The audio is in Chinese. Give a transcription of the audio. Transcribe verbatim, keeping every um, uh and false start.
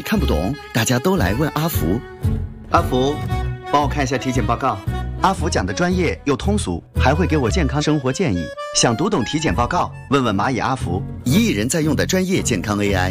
看不懂，大家都来问阿福。 阿福，帮我看一下体检报告。阿福讲的专业又通俗，还会给我健康生活建议。想读懂体检报告，问问蚂蚁阿福。 一亿人在用的专业健康 A I。